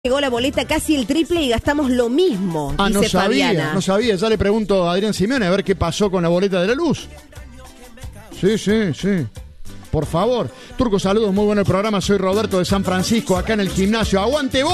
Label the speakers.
Speaker 1: Llegó la boleta casi el triple y gastamos lo mismo, dice
Speaker 2: no sabía,
Speaker 1: Fabiana.
Speaker 2: No sabía, ya le pregunto a Adrián Simeone a ver qué pasó con la boleta de la luz. Sí. Por favor. Turco, saludos, muy bueno el programa. Soy Roberto de San Francisco, acá en el gimnasio. ¡Aguante vos!